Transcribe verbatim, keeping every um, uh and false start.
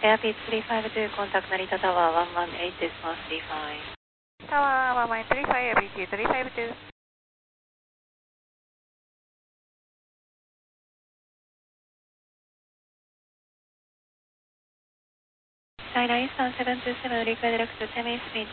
Airpeak three five two, contact Narita Tower one one eightです。one three five。 Tower one one three five, Airpeak three five two。 China Eastern seven two seven, request direct to Tianmin Speed